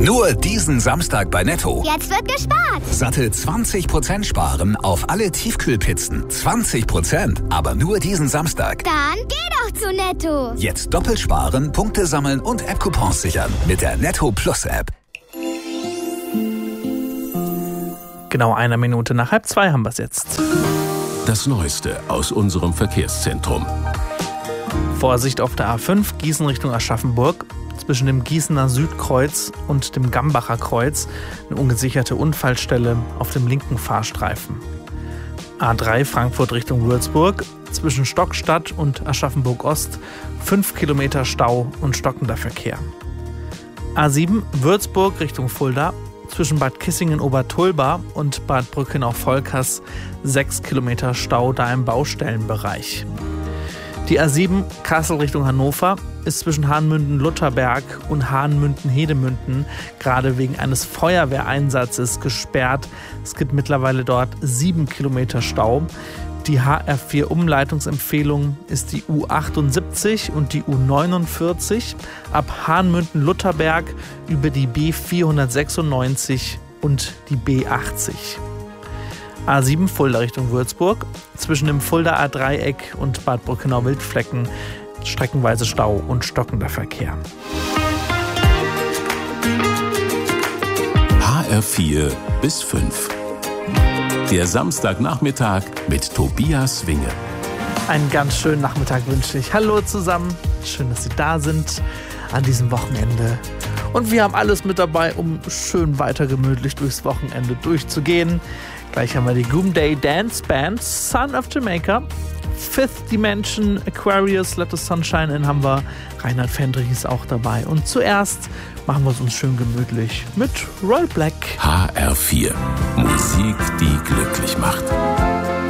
Nur diesen Samstag bei Netto. Jetzt wird gespart. Satte 20% sparen auf alle Tiefkühlpizzen. 20%, aber nur diesen Samstag. Dann geh doch zu Netto. Jetzt doppelt sparen, Punkte sammeln und App-Coupons sichern mit der Netto Plus App. Genau 1 Minute nach 1:30 haben wir es jetzt. Das Neueste aus unserem Verkehrszentrum. Vorsicht auf der A5, Gießen Richtung Aschaffenburg. Zwischen dem Gießener Südkreuz und dem Gambacher Kreuz eine ungesicherte Unfallstelle auf dem linken Fahrstreifen. A3 Frankfurt Richtung Würzburg. Zwischen Stockstadt und Aschaffenburg-Ost 5 Kilometer Stau und stockender Verkehr. A7 Würzburg Richtung Fulda. Zwischen Bad Kissingen-Obertulba und Bad Brückenau-Volkers 6 Kilometer Stau, da im Baustellenbereich. Die A7 Kassel Richtung Hannover ist zwischen Hahnmünden-Lutherberg und Hahnmünden-Hedemünden gerade wegen eines Feuerwehreinsatzes gesperrt. Es gibt mittlerweile dort 7 Kilometer Stau. Die HR4 Umleitungsempfehlung ist die U78 und die U49 ab Hahnmünden-Lutherberg über die B496 und die B80. A7 Fulda Richtung Würzburg. Zwischen dem Fuldaer Dreieck und Bad Brückenau-Wildflecken streckenweise Stau und stockender Verkehr. HR4 bis 5. Der Samstagnachmittag mit Tobias Winge. Einen ganz schönen Nachmittag wünsche ich. Hallo zusammen, schön, dass Sie da sind an diesem Wochenende. Und wir haben alles mit dabei, um schön weiter gemütlich durchs Wochenende durchzugehen. Gleich haben wir die Goomday Dance Band, Son of Jamaica. Fifth Dimension, Aquarius, Let the Sunshine In haben wir. Reinhard Fendrich ist auch dabei. Und zuerst machen wir es uns schön gemütlich mit Royal Black. HR4. Musik